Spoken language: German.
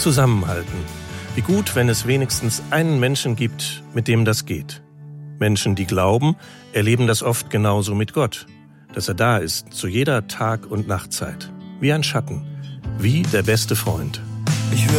zusammenhalten. Wie gut, wenn es wenigstens einen Menschen gibt, mit dem das geht. Menschen, die glauben, erleben das oft genauso mit Gott, dass er da ist, zu jeder Tag- und Nachtzeit. Wie ein Schatten, wie der beste Freund.